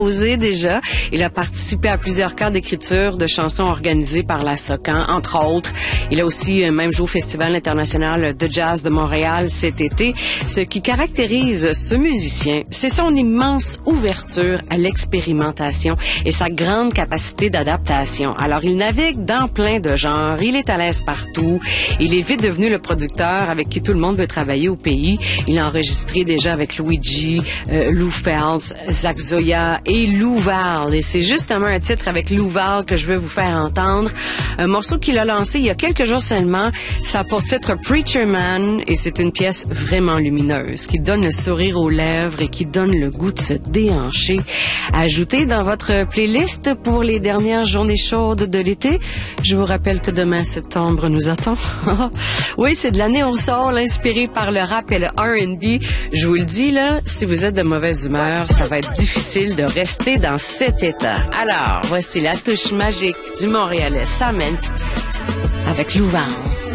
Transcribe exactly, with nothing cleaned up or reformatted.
Osé déjà. Il a participé à plusieurs chœurs d'écriture de chansons organisées par la Socan, entre autres. Il a aussi euh, même joué au Festival international de jazz de Montréal cet été. Ce qui caractérise ce musicien, c'est son immense ouverture à l'expérimentation et sa grande capacité d'adaptation. Alors, il navigue dans plein de genres, il est à l'aise partout. Il est vite devenu le producteur avec qui tout le monde veut travailler au pays. Il a enregistré déjà avec Luigi, euh, Lou Phelps, Zach Zoya et Lou Val. Et c'est justement un titre avec Lou Val que je veux vous faire entendre. Un morceau qu'il a lancé il y a quelques jours seulement. Ça a pour titre Preacher Man et c'est une pièce vraiment lumineuse qui donne le sourire aux lèvres et qui donne le goût de se déhancher. Ajoutez dans votre playlist pour les dernières journées chaudes de l'été. Je vous rappelle que demain, septembre, nous attend. Oui, c'est de la néo soul inspiré par le rap et le R and B. Je vous le dis, là, si vous êtes de mauvaise humeur, ça va être difficile de rester dans cet état. Alors, voici la touche magique du Montréalais Sament avec Lou Val.